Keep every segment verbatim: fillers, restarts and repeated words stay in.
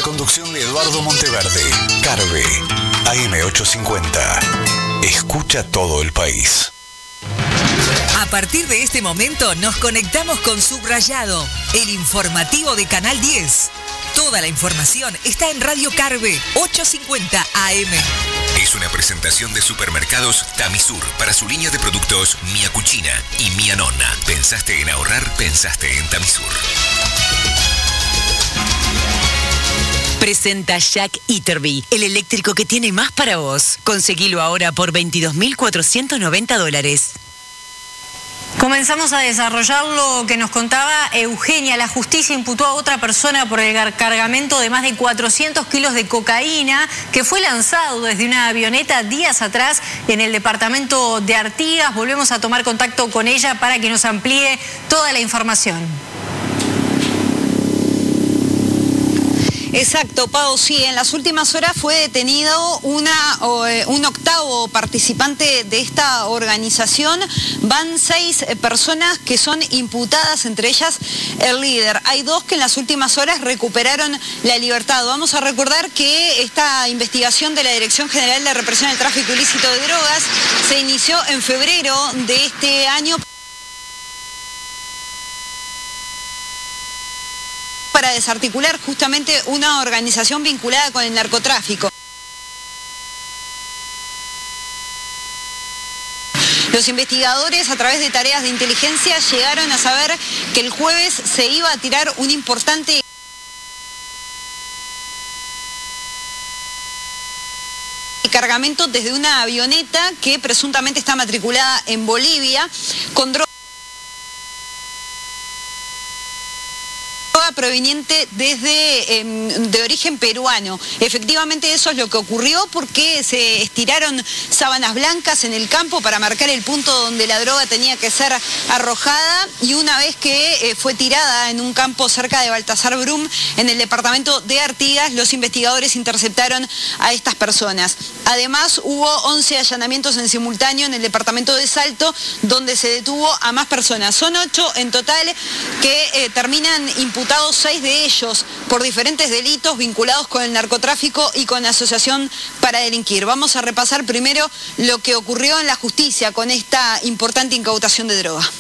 conducción de Eduardo Monteverde. Carve, A M ochocientos cincuenta. Escucha todo el país. A partir de este momento nos conectamos con Subrayado, el informativo de Canal diez. Toda la información está en Radio Carve ochocientos cincuenta A M. Es una presentación de Supermercados Tamisur para su línea de productos Mia Cucina y Mia Nonna. ¿Pensaste en ahorrar? Pensaste en Tamisur. Presenta Jack Iterby, el eléctrico que tiene más para vos. Conseguilo ahora por veintidós mil cuatrocientos noventa dólares. Comenzamos a desarrollar lo que nos contaba Eugenia. La justicia imputó a otra persona por el cargamento de más de cuatrocientos kilos de cocaína que fue lanzado desde una avioneta días atrás en el departamento de Artigas. Volvemos a tomar contacto con ella para que nos amplíe toda la información. Exacto, Pau, sí, en las últimas horas fue detenido una, un octavo participante de esta organización. Van seis personas que son imputadas, entre ellas el líder. Hay dos que en las últimas horas recuperaron la libertad. Vamos a recordar que esta investigación de la Dirección General de Represión del Tráfico Ilícito de Drogas se inició en febrero de este año para desarticular justamente una organización vinculada con el narcotráfico. Los investigadores, a través de tareas de inteligencia, llegaron a saber que el jueves se iba a tirar un importante cargamento desde una avioneta que presuntamente está matriculada en Bolivia con drogas proveniente desde eh, de origen peruano. Efectivamente eso es lo que ocurrió porque se estiraron sábanas blancas en el campo para marcar el punto donde la droga tenía que ser arrojada, y una vez que eh, fue tirada en un campo cerca de Baltasar Brum, en el departamento de Artigas, los investigadores interceptaron a estas personas. Además hubo once allanamientos en simultáneo en el departamento de Salto, donde se detuvo a más personas. Son ocho en total que eh, terminan imputados, seis de ellos por diferentes delitos vinculados con el narcotráfico y con asociación para delinquir. Vamos a repasar primero lo que ocurrió en la justicia con esta importante incautación de droga.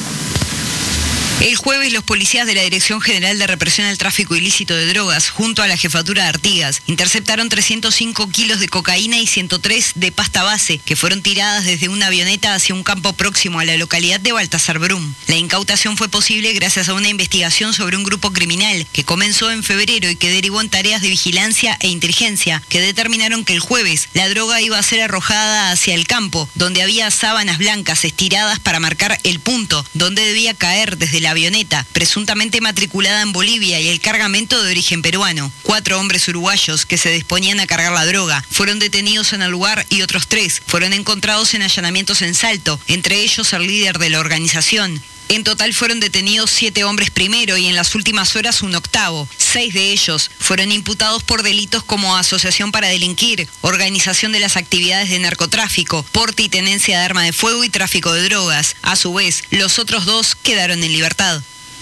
El jueves, los policías de la Dirección General de Represión al Tráfico Ilícito de Drogas, junto a la Jefatura de Artigas, interceptaron trescientos cinco kilos de cocaína y ciento tres de pasta base, que fueron tiradas desde una avioneta hacia un campo próximo a la localidad de Baltasar Brum. La incautación fue posible gracias a una investigación sobre un grupo criminal que comenzó en febrero y que derivó en tareas de vigilancia e inteligencia, que determinaron que el jueves la droga iba a ser arrojada hacia el campo, donde había sábanas blancas estiradas para marcar el punto donde debía caer desde la avioneta, presuntamente matriculada en Bolivia, y el cargamento de origen peruano. Cuatro hombres uruguayos que se disponían a cargar la droga fueron detenidos en el lugar y otros tres fueron encontrados en allanamientos en Salto, entre ellos el líder de la organización. En total fueron detenidos siete hombres primero y en las últimas horas un octavo. Seis de ellos fueron imputados por delitos como asociación para delinquir, organización de las actividades de narcotráfico, porte y tenencia de arma de fuego y tráfico de drogas. A su vez, los otros dos quedaron en libertad.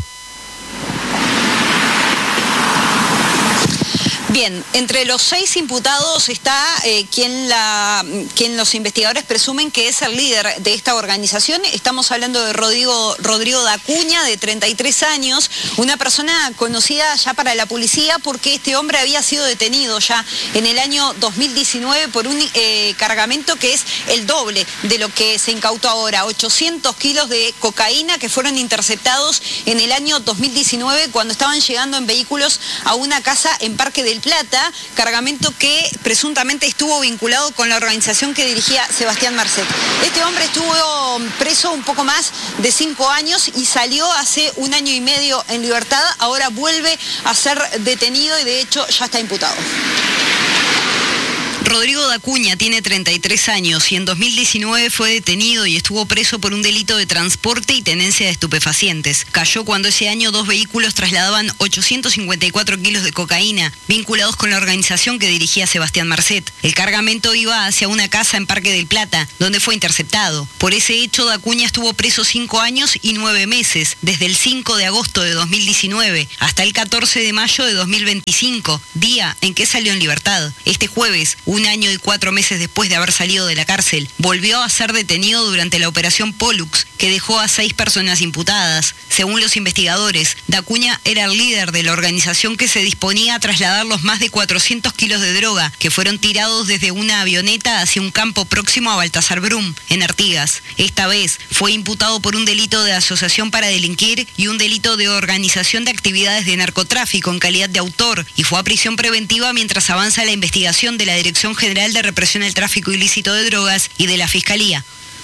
Bien, entre los seis imputados está eh, quien, la, quien los investigadores presumen que es el líder de esta organización. Estamos hablando de Rodrigo, Rodrigo Dacuña, de treinta y tres años, una persona conocida ya para la policía porque este hombre había sido detenido ya en el año dos mil diecinueve por un eh, cargamento que es el doble de lo que se incautó ahora, ochocientos kilos de cocaína que fueron interceptados en el año dos mil diecinueve cuando estaban llegando en vehículos a una casa en Parque del Plata, cargamento que presuntamente estuvo vinculado con la organización que dirigía Sebastián Marcet. Este hombre estuvo preso un poco más de cinco años y salió hace un año y medio en libertad. Ahora vuelve a ser detenido y de hecho ya está imputado. Rodrigo Dacuña tiene treinta y tres años y en dos mil diecinueve fue detenido y estuvo preso por un delito de transporte y tenencia de estupefacientes. Cayó cuando ese año dos vehículos trasladaban ochocientos cincuenta y cuatro kilos de cocaína, vinculados con la organización que dirigía Sebastián Marcet. El cargamento iba hacia una casa en Parque del Plata, donde fue interceptado. Por ese hecho, Dacuña estuvo preso cinco años y nueve meses, desde el cinco de agosto de dos mil diecinueve hasta el catorce de mayo de dos mil veinticinco, día en que salió en libertad. Este jueves, un año y cuatro meses después de haber salido de la cárcel, volvió a ser detenido durante la operación Pollux, que dejó a seis personas imputadas. Según los investigadores, Dacuña era el líder de la organización que se disponía a trasladar los más de cuatrocientos kilos de droga que fueron tirados desde una avioneta hacia un campo próximo a Baltasar Brum, en Artigas. Esta vez fue imputado por un delito de asociación para delinquir y un delito de organización de actividades de narcotráfico en calidad de autor, y fue a prisión preventiva mientras avanza la investigación de la Dirección General de Represión al Tráfico Ilícito de Drogas y de la Fiscalía.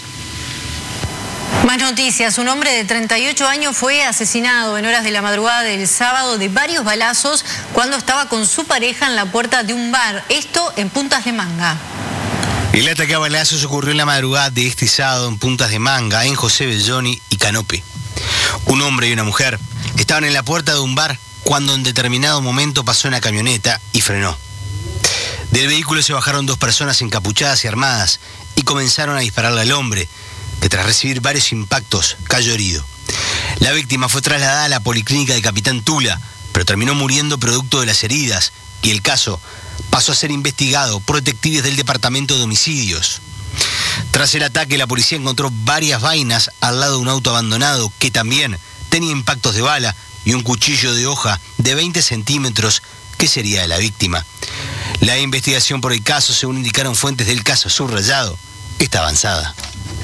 Más noticias. Un hombre de treinta y ocho años fue asesinado en horas de la madrugada del sábado de varios balazos cuando estaba con su pareja en la puerta de un bar. Esto en Puntas de Manga. El ataque a balazos ocurrió en la madrugada de este sábado en Puntas de Manga, en José Belloni y Canope. Un hombre y una mujer estaban en la puerta de un bar cuando en determinado momento pasó una camioneta y frenó. Del vehículo se bajaron dos personas encapuchadas y armadas y comenzaron a dispararle al hombre, que tras recibir varios impactos cayó herido. La víctima fue trasladada a la policlínica de Capitán Tula, pero terminó muriendo producto de las heridas y el caso pasó a ser investigado por detectives del Departamento de Homicidios. Tras el ataque, la policía encontró varias vainas al lado de un auto abandonado que también tenía impactos de bala y un cuchillo de hoja de veinte centímetros que sería de la víctima. La investigación por el caso, según indicaron fuentes del caso subrayado, está avanzada.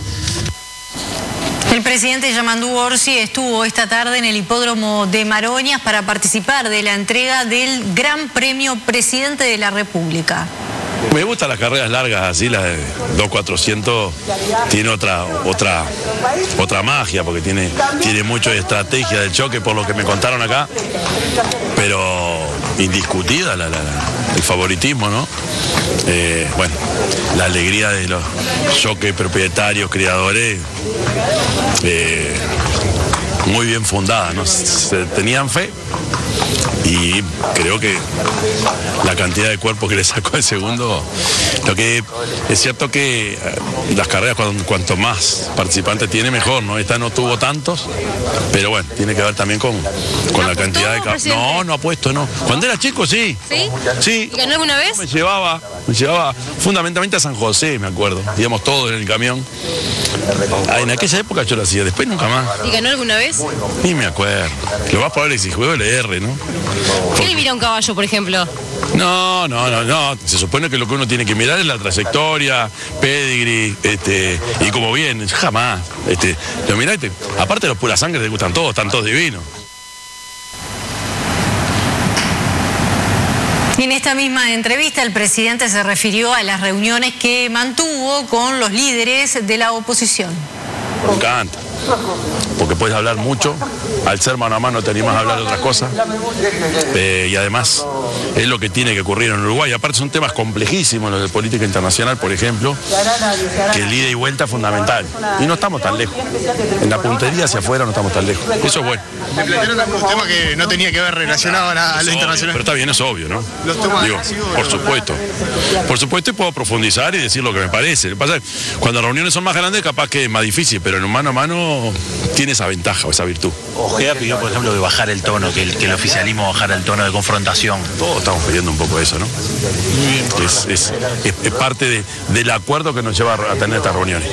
El presidente Yamandú Orsi estuvo esta tarde en el hipódromo de Maroñas para participar de la entrega del Gran Premio Presidente de la República. Me gustan las carreras largas así, las de dos cuatrocientos, tiene otra otra otra magia, porque tiene, tiene mucho de estrategia del choque, por lo que me contaron acá, pero indiscutida la, la, la, el favoritismo, ¿no? Eh, bueno, la alegría de los choques propietarios, criadores, eh, muy bien fundada, ¿no? Se tenían fe y creo que la cantidad de cuerpos que le sacó el segundo, lo que es cierto que las carreras cuanto, cuanto más participantes tiene mejor, ¿no? Esta no tuvo tantos, pero bueno, tiene que ver también con, con la cantidad de caballos. No, no apuesto, no. Cuando era chico sí. ¿Sí? Sí. ¿Y ganó alguna vez? Me llevaba, me llevaba fundamentalmente a San José, me acuerdo. Íbamos todos en el camión. Ah, en aquella época yo lo hacía, después nunca más. ¿Y ganó alguna vez? Ni me acuerdo. Lo más probable es que si juego el R, ¿no? ¿Qué le mira a un caballo, por ejemplo? No, no, no, no. Se supone que lo que uno tiene que mirar es la trayectoria, pedigree, este, y como bien, jamás. Este, lo miraste. Aparte los puras sangre te gustan todos, están todos divinos. Y en esta misma entrevista el presidente se refirió a las reuniones que mantuvo con los líderes de la oposición. Me encanta, porque puedes hablar mucho, al ser mano a mano te animas a hablar de otras cosas, eh, y además es lo que tiene que ocurrir en Uruguay. Aparte son temas complejísimos los de política internacional, por ejemplo, que el ida y vuelta es fundamental, y no estamos tan lejos, en la puntería hacia afuera no estamos tan lejos, eso es bueno. Me plantearon un tema que no tenía que ver relacionado a, la, a lo internacional. Pero está bien, es obvio, ¿no? Digo, por supuesto, por supuesto, y puedo profundizar y decir lo que me parece. Lo que pasa es que cuando las reuniones son más grandes capaz que es más difícil, pero en un mano a mano tiene esa ventaja o esa virtud. Ojeda pidió, por ejemplo, de bajar el tono, que el, que el oficialismo bajara el tono de confrontación. Todos estamos pidiendo un poco eso, ¿no? Muy bien. Es, es, es, es parte de, del acuerdo que nos lleva a tener estas reuniones.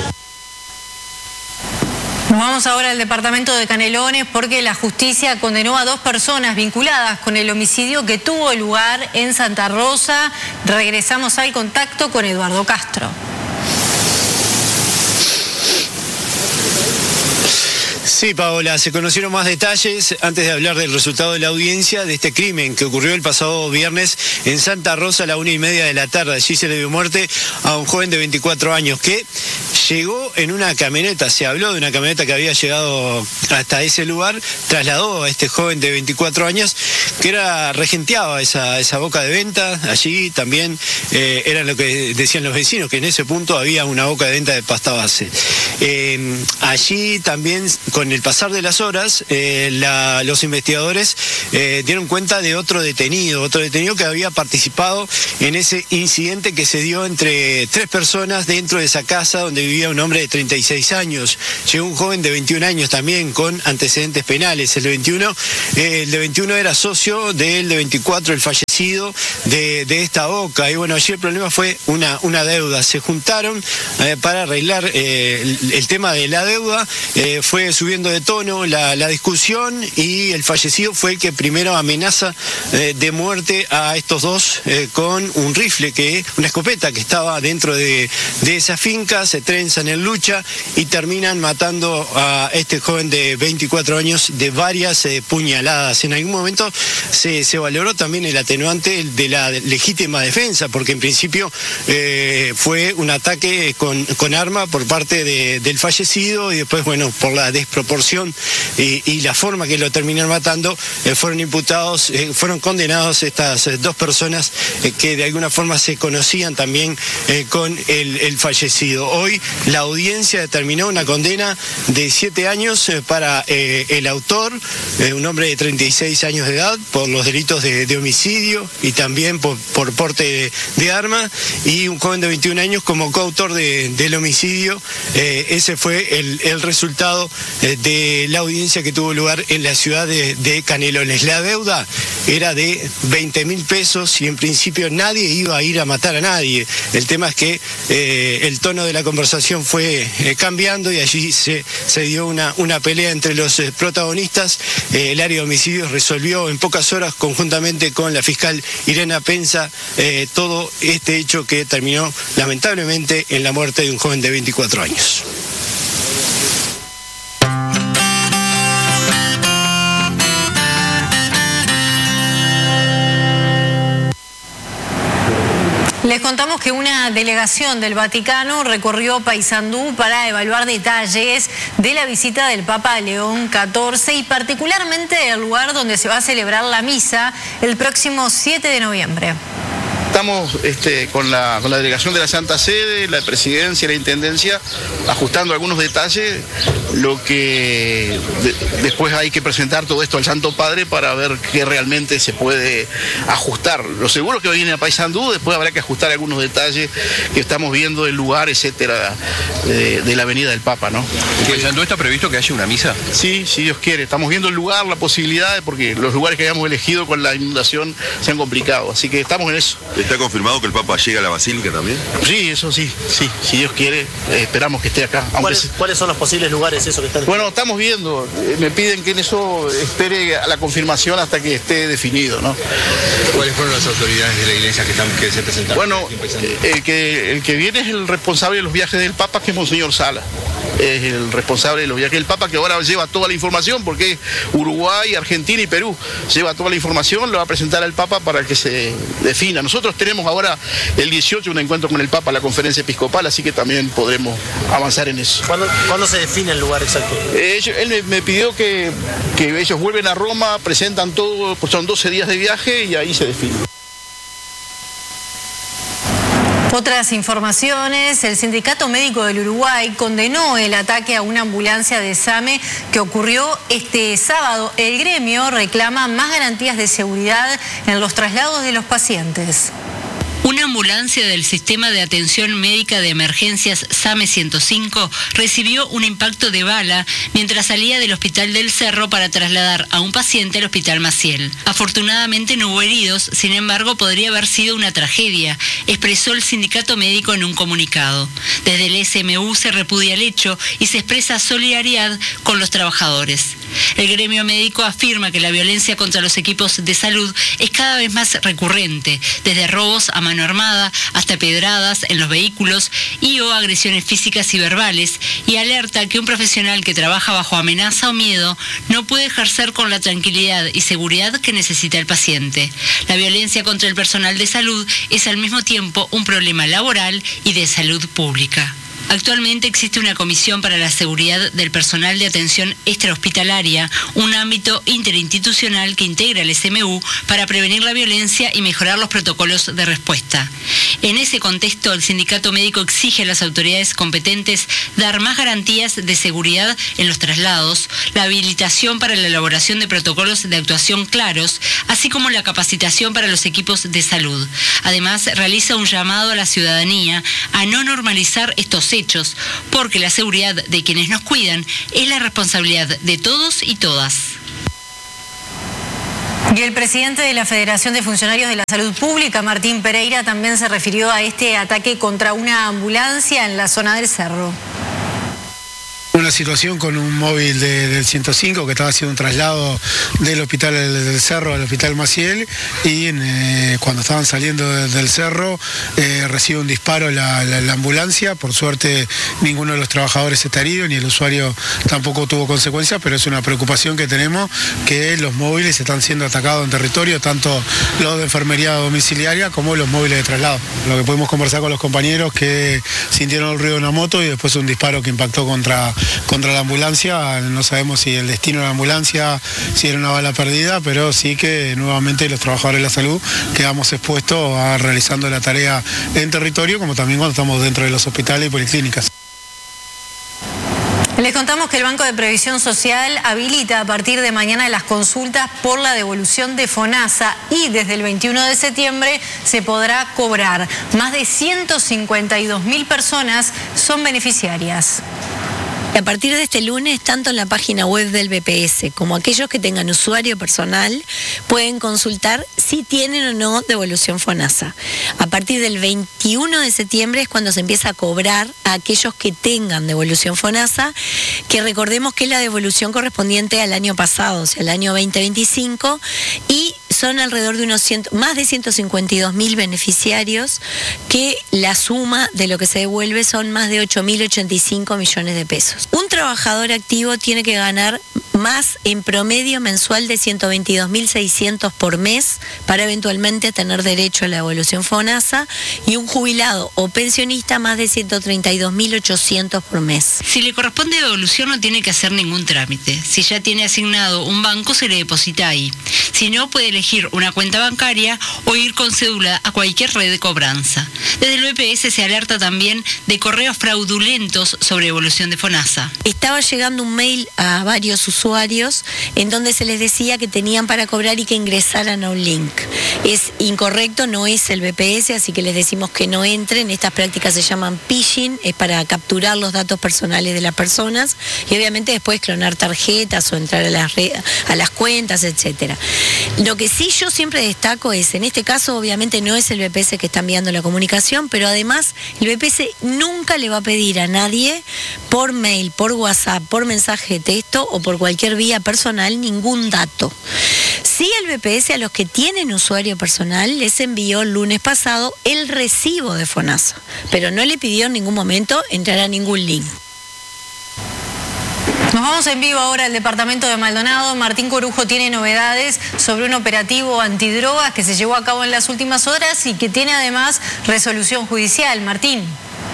Nos vamos ahora al departamento de Canelones porque la justicia condenó a dos personas vinculadas con el homicidio que tuvo lugar en Santa Rosa. Regresamos al contacto con Eduardo Castro. Sí, Paola, se conocieron más detalles antes de hablar del resultado de la audiencia de este crimen que ocurrió el pasado viernes en Santa Rosa a la una y media de la tarde. Allí se le dio muerte a un joven de veinticuatro años que llegó en una camioneta. Se habló de una camioneta que había llegado hasta ese lugar, trasladó a este joven de veinticuatro años que era regenteaba esa, esa boca de venta. Allí también eh, era lo que decían los vecinos, que en ese punto había una boca de venta de pasta base. Eh, allí también, con el pasar de las horas, eh, la, los investigadores eh, dieron cuenta de otro detenido, otro detenido que había participado en ese incidente que se dio entre tres personas dentro de esa casa donde vivía un hombre de treinta y seis años. Llegó un joven de veintiún años también con antecedentes penales. El de veintiuno, eh, el de veintiuno era socio del de veinticuatro, el fallecido de, de esta boca. Y bueno, allí el problema fue una, una deuda. Se juntaron eh, para arreglar eh, el, el tema de la deuda. Eh, fue subiendo de tono la, la discusión y el fallecido fue el que primero amenaza eh, de muerte a estos dos eh, con un rifle, que una escopeta que estaba dentro de, de esa finca. Se trenzan en lucha y terminan matando a este joven de veinticuatro años de varias eh, puñaladas. En algún momento se, se valoró también el atenuante de la legítima defensa, porque en principio eh, fue un ataque con, con arma por parte de, del fallecido, y después, bueno, por la desproporción y, y la forma que lo terminaron matando, eh, fueron imputados, eh, fueron condenados estas eh, dos personas eh, que de alguna forma se conocían también eh, con el, el fallecido. Hoy la audiencia determinó una condena de siete años eh, para eh, el autor, eh, un hombre de treinta y seis años de edad, por los delitos de, de homicidio y también por, por porte de, de arma, y un joven de veintiún años como coautor de, del homicidio. Eh, ese fue el, el resultado eh, de la audiencia que tuvo lugar en la ciudad de, de Canelones. La deuda era de veinte mil pesos y en principio nadie iba a ir a matar a nadie. El tema es que eh, el tono de la conversación fue eh, cambiando y allí se, se dio una, una pelea entre los eh, protagonistas. Eh, el área de homicidios resolvió en pocas horas, conjuntamente con la fiscal Irena Penza, eh, todo este hecho que terminó lamentablemente en la muerte de un joven de veinticuatro años. Les contamos que una delegación del Vaticano recorrió Paysandú para evaluar detalles de la visita del Papa León catorce y particularmente el lugar donde se va a celebrar la misa el próximo siete de noviembre. Estamos este, con, la, con la delegación de la Santa Sede, la presidencia, la intendencia, ajustando algunos detalles, lo que de, después hay que presentar todo esto al Santo Padre para ver qué realmente se puede ajustar. Lo seguro es que viene a Paysandú, después habrá que ajustar algunos detalles que estamos viendo del lugar, etcétera, de, de la Avenida del Papa, ¿no? ¿En Paysandú está previsto que haya una misa? Sí, si Dios quiere. Estamos viendo el lugar, la posibilidad, porque los lugares que habíamos elegido con la inundación se han complicado, así que estamos en eso. ¿Está confirmado que el Papa llega a la Basílica también? Sí, eso sí, sí, si Dios quiere, eh, esperamos que esté acá. ¿Cuáles, se... ¿Cuáles son los posibles lugares eso que están? Bueno, estamos viendo, eh, me piden que en eso espere a la confirmación hasta que esté definido, ¿no? ¿Cuáles fueron las autoridades de la iglesia que, están, que se presentaron? Bueno, el que, el que viene es el responsable de los viajes del Papa, que es Monseñor Sala. Es el responsable de los viajes del Papa, que ahora lleva toda la información, porque es Uruguay, Argentina y Perú. Lleva toda la información, lo va a presentar al Papa para que se defina. Nosotros tenemos ahora el dieciocho un encuentro con el Papa, la conferencia episcopal, así que también podremos avanzar en eso. ¿Cuándo, ¿cuándo se define el lugar exacto? Eh, él me, me pidió que, que ellos vuelven a Roma, presentan todo, pues son doce días de viaje y ahí se define. Otras informaciones, el Sindicato Médico del Uruguay condenó el ataque a una ambulancia de SAME que ocurrió este sábado. El gremio reclama más garantías de seguridad en los traslados de los pacientes. Una ambulancia del Sistema de Atención Médica de Emergencias SAME ciento cinco recibió un impacto de bala mientras salía del Hospital del Cerro para trasladar a un paciente al Hospital Maciel. Afortunadamente no hubo heridos, sin embargo podría haber sido una tragedia, expresó el sindicato médico en un comunicado. Desde el S M U se repudia el hecho y se expresa solidaridad con los trabajadores. El gremio médico afirma que la violencia contra los equipos de salud es cada vez más recurrente, desde robos a mano armada hasta pedradas en los vehículos y o agresiones físicas y verbales, y alerta que un profesional que trabaja bajo amenaza o miedo no puede ejercer con la tranquilidad y seguridad que necesita el paciente. La violencia contra el personal de salud es al mismo tiempo un problema laboral y de salud pública. Actualmente existe una comisión para la seguridad del personal de atención extrahospitalaria, un ámbito interinstitucional que integra el S M U para prevenir la violencia y mejorar los protocolos de respuesta. En ese contexto, el sindicato médico exige a las autoridades competentes dar más garantías de seguridad en los traslados, la habilitación para la elaboración de protocolos de actuación claros, así como la capacitación para los equipos de salud. Además, realiza un llamado a la ciudadanía a no normalizar estos hechos, porque la seguridad de quienes nos cuidan es la responsabilidad de todos y todas. Y el presidente de la Federación de Funcionarios de la Salud Pública, Martín Pereira, también se refirió a este ataque contra una ambulancia en la zona del Cerro. Una situación con un móvil de, del ciento cinco que estaba haciendo un traslado del hospital del Cerro al hospital Maciel, y en, eh, cuando estaban saliendo de, del Cerro eh, recibe un disparo la, la, la ambulancia. Por suerte ninguno de los trabajadores está herido, ni el usuario tampoco tuvo consecuencias, pero es una preocupación que tenemos, que los móviles están siendo atacados en territorio, tanto los de enfermería domiciliaria como los móviles de traslado. Lo que pudimos conversar con los compañeros, que sintieron el ruido de una moto y después un disparo que impactó contra contra la ambulancia. No sabemos si el destino de la ambulancia, si era una bala perdida, pero sí que nuevamente los trabajadores de la salud quedamos expuestos a realizando la tarea en territorio, como también cuando estamos dentro de los hospitales y policlínicas. Les contamos que el Banco de Previsión Social habilita a partir de mañana las consultas por la devolución de FONASA, y desde el veintiuno de septiembre se podrá cobrar. Más de ciento cincuenta y dos mil personas son beneficiarias. A partir de este lunes, tanto en la página web del B P S como aquellos que tengan usuario personal pueden consultar si tienen o no devolución FONASA. A partir del veintiuno de septiembre es cuando se empieza a cobrar a aquellos que tengan devolución FONASA, que recordemos que es la devolución correspondiente al año pasado, o sea, al año veinte veinticinco, y son alrededor de unos cien, más de ciento cincuenta y dos mil beneficiarios, que la suma de lo que se devuelve son más de ocho mil ochenta y cinco millones de pesos. Un trabajador activo tiene que ganar más en promedio mensual de ciento veintidós mil seiscientos por mes para eventualmente tener derecho a la devolución FONASA, y un jubilado o pensionista más de ciento treinta y dos mil ochocientos por mes. Si le corresponde devolución, no tiene que hacer ningún trámite. Si ya tiene asignado un banco, se le deposita ahí. Si no, puede elegir una cuenta bancaria o ir con cédula a cualquier red de cobranza. Desde el B P S se alerta también de correos fraudulentos sobre devolución de FONASA. Estaba llegando un mail a varios usuarios en donde se les decía que tenían para cobrar y que ingresaran a un link. Es incorrecto, no es el B P S, así que les decimos que no entren. Estas prácticas se llaman phishing, es para capturar los datos personales de las personas y obviamente después clonar tarjetas o entrar a las, a las cuentas, etcétera. Lo que sí yo siempre destaco es, en este caso obviamente no es el B P S que está enviando la comunicación, pero además el B P S nunca le va a pedir a nadie por mail, por WhatsApp, por mensaje de texto o por cualquier vía personal ningún dato. Sí, el B P S a los que tienen usuario personal les envió el lunes pasado el recibo de FONASA, pero no le pidió en ningún momento entrar a ningún link. Nos vamos en vivo ahora al departamento de Maldonado. Martín Corujo tiene novedades sobre un operativo antidrogas que se llevó a cabo en las últimas horas y que tiene además resolución judicial. Martín.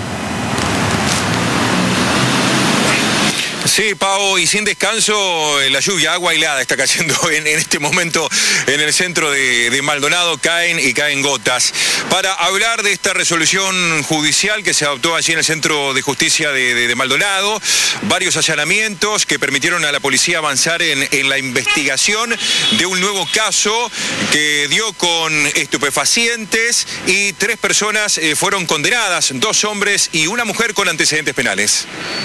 Sí, Pau, y sin descanso, la lluvia, agua helada está cayendo en, en este momento en el centro de, de Maldonado, caen y caen gotas. Para hablar de esta resolución judicial que se adoptó allí en el Centro de Justicia de, de, de Maldonado, varios allanamientos que permitieron a la policía avanzar en, en la investigación de un nuevo caso que dio con estupefacientes, y tres personas eh, fueron condenadas, dos hombres y una mujer con antecedentes penales.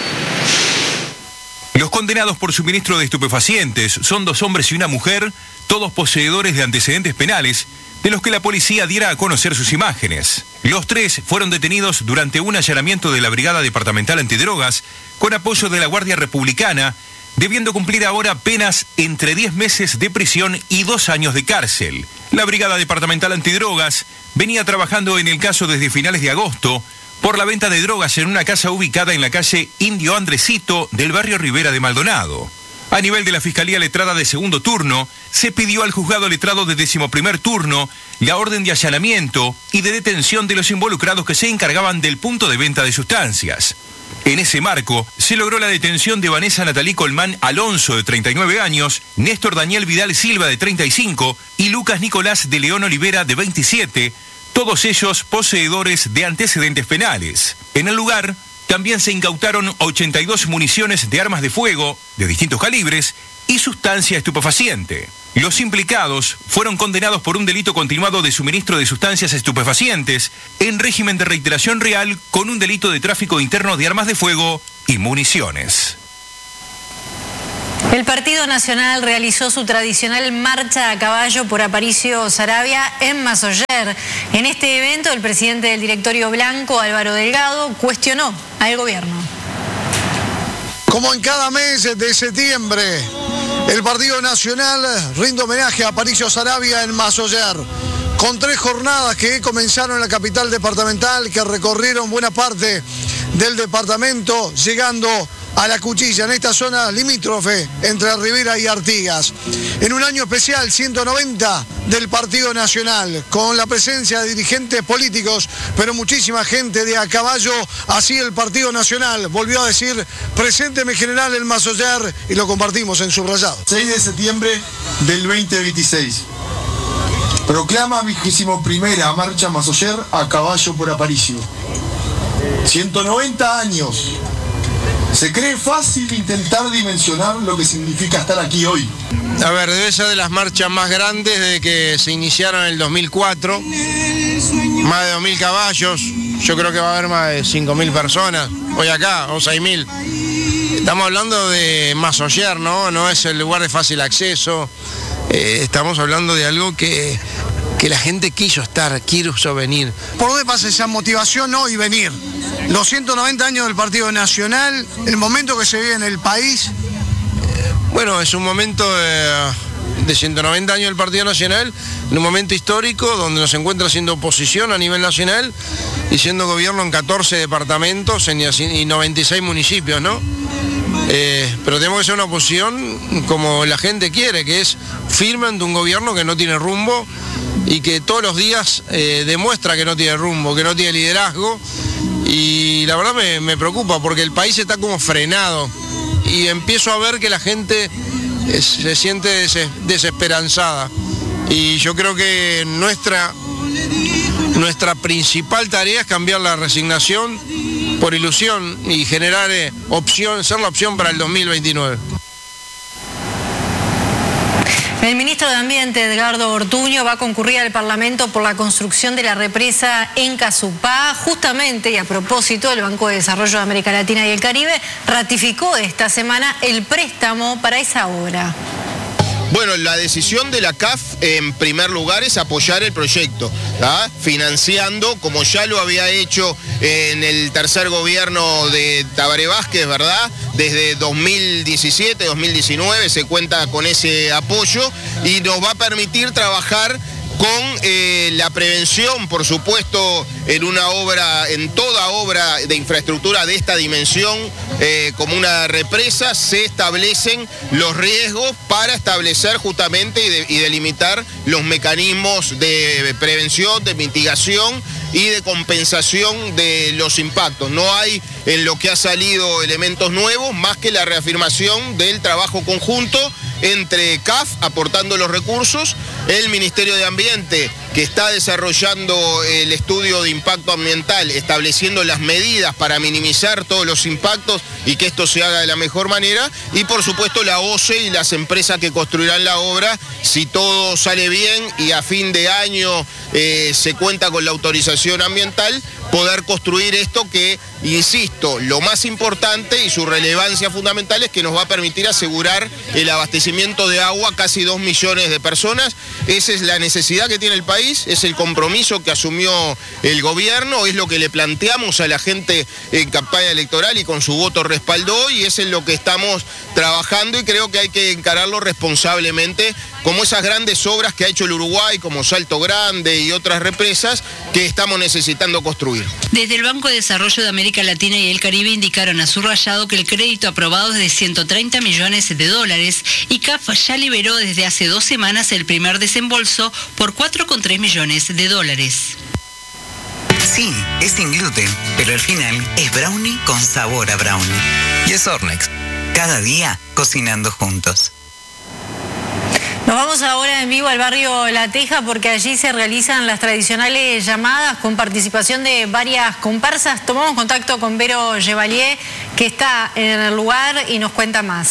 Los condenados por suministro de estupefacientes son dos hombres y una mujer, todos poseedores de antecedentes penales, de los que la policía diera a conocer sus imágenes. Los tres fueron detenidos durante un allanamiento de la Brigada Departamental Antidrogas, con apoyo de la Guardia Republicana, debiendo cumplir ahora penas entre diez meses de prisión y dos años de cárcel. La Brigada Departamental Antidrogas venía trabajando en el caso desde finales de agosto por la venta de drogas en una casa ubicada en la calle Indio Andresito del barrio Rivera de Maldonado. A nivel de la Fiscalía Letrada de segundo turno, se pidió al juzgado letrado de decimoprimer turno la orden de allanamiento y de detención de los involucrados que se encargaban del punto de venta de sustancias. En ese marco, se logró la detención de Vanessa Natalí Colmán Alonso, de treinta y nueve años, Néstor Daniel Vidal Silva, de treinta y cinco, y Lucas Nicolás de León Olivera, de veintisiete, todos ellos poseedores de antecedentes penales. En el lugar, también se incautaron ochenta y dos municiones de armas de fuego de distintos calibres y sustancia estupefaciente. Los implicados fueron condenados por un delito continuado de suministro de sustancias estupefacientes en régimen de reiteración real con un delito de tráfico interno de armas de fuego y municiones. El Partido Nacional realizó su tradicional marcha a caballo por Aparicio Saravia en Massoyer. En este evento, el presidente del directorio blanco, Álvaro Delgado, cuestionó al gobierno. Como en cada mes de septiembre, el Partido Nacional rinde homenaje a Aparicio Saravia en Massoyer, con tres jornadas que comenzaron en la capital departamental, que recorrieron buena parte del departamento, llegando a La Cuchilla, en esta zona limítrofe entre Rivera y Artigas. En un año especial, ciento noventa del Partido Nacional, con la presencia de dirigentes políticos, pero muchísima gente de a caballo. Así el Partido Nacional volvió a decir: presénteme general en Massoyer, y lo compartimos en Subrayado. seis de septiembre del veinte veintiséis. Proclama vigésimo primera marcha Massoyer a caballo por Aparicio. ciento noventa años. ¿Se cree fácil intentar dimensionar lo que significa estar aquí hoy? A ver, debe ser de las marchas más grandes desde que se iniciaron en el dos mil cuatro. Más de dos mil caballos. Yo creo que va a haber más de cinco mil personas hoy acá, o seis mil. Estamos hablando de Massoyer, ¿no? No es el lugar de fácil acceso. Eh, estamos hablando de algo que, que la gente quiso estar, quiso venir. ¿Por dónde pasa esa motivación hoy venir? Los ciento noventa años del Partido Nacional, el momento que se vive en el país. Bueno, es un momento de, de ciento noventa años del Partido Nacional, en un momento histórico donde nos encuentra siendo oposición a nivel nacional y siendo gobierno en catorce departamentos en, y noventa y seis municipios, ¿no? Eh, pero tenemos que ser una oposición como la gente quiere, que es firme ante un gobierno que no tiene rumbo y que todos los días eh, demuestra que no tiene rumbo, que no tiene liderazgo. Y la verdad me, me preocupa porque el país está como frenado y empiezo a ver que la gente es, se siente des, desesperanzada. Y yo creo que nuestra, nuestra principal tarea es cambiar la resignación por ilusión y generar eh, opción, ser la opción para el dos mil veintinueve. El ministro de Ambiente, Edgardo Ortuño, va a concurrir al Parlamento por la construcción de la represa en Casupá. Justamente, y a propósito, el Banco de Desarrollo de América Latina y el Caribe ratificó esta semana el préstamo para esa obra. Bueno, la decisión de la C A F en primer lugar es apoyar el proyecto, ¿tá? Financiando, como ya lo había hecho en el tercer gobierno de Tabaré Vázquez, ¿verdad? Desde dos mil diecisiete, dos mil diecinueve se cuenta con ese apoyo y nos va a permitir trabajar con eh, la prevención, por supuesto, en una obra, en toda obra de infraestructura de esta dimensión, eh, como una represa, se establecen los riesgos para establecer justamente y, de, y delimitar los mecanismos de prevención, de mitigación y de compensación de los impactos. No hay en lo que ha salido elementos nuevos más que la reafirmación del trabajo conjunto entre C A F aportando los recursos, el Ministerio de Ambiente que está desarrollando el estudio de impacto ambiental, estableciendo las medidas para minimizar todos los impactos y que esto se haga de la mejor manera, y por supuesto la O C E y las empresas que construirán la obra, si todo sale bien y a fin de año eh, se cuenta con la autorización ambiental, poder construir esto que, insisto, lo más importante y su relevancia fundamental es que nos va a permitir asegurar el abastecimiento de agua a casi dos millones de personas. Esa es la necesidad que tiene el país, es el compromiso que asumió el gobierno, es lo que le planteamos a la gente en campaña electoral y con su voto respaldó, y es en lo que estamos trabajando, y creo que hay que encararlo responsablemente, como esas grandes obras que ha hecho el Uruguay, como Salto Grande y otras represas que estamos necesitando construir. Desde el Banco de Desarrollo de América Latina y el Caribe indicaron a subrayado que el crédito aprobado es de ciento treinta millones de dólares y C A F ya liberó desde hace dos semanas el primer desembolso por cuatro coma tres millones de dólares. Sí, es sin gluten, pero al final es brownie con sabor a brownie. Y es Ornex. Cada día cocinando juntos. Nos vamos ahora en vivo al barrio La Teja porque allí se realizan las tradicionales llamadas con participación de varias comparsas. Tomamos contacto con Vero Chevalier, que está en el lugar y nos cuenta más.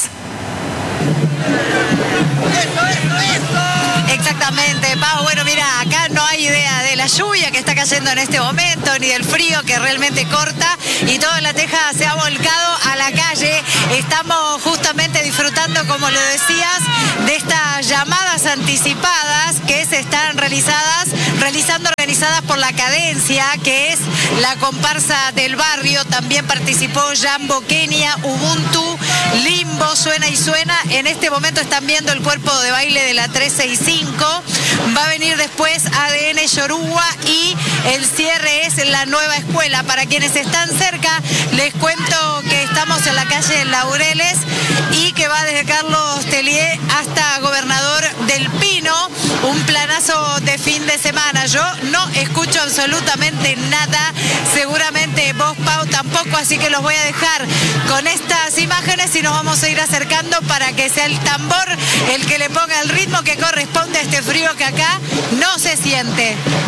Exactamente, Pau. Bueno, mira, acá no hay idea de la lluvia que está cayendo en este momento, ni del frío que realmente corta, y toda La Teja se ha volcado a la calle. Estamos justamente disfrutando, como lo decías, de estas llamadas anticipadas que se están realizadas, realizando organizadas por La Cadencia, que es la comparsa del barrio. También participó Jambo Kenia, Ubuntu, Limbo, Suena y Suena. En este momento están viendo el cuerpo de baile de la trescientos sesenta y cinco. Va a venir después A D N Yoruba y el cierre es la nueva escuela. Para quienes están cerca, les cuento que estamos en la calle Laureles y que va desde Carlos Tellier hasta Gobernador del Pino. Un planazo de fin de semana. Yo no escucho absolutamente nada. Seguramente vos, Pau, tampoco, así que los voy a dejar con estas imágenes y nos vamos a ir acercando para que sea el tambor el que le ponga el ritmo que corresponde a este frío que acá no se siente.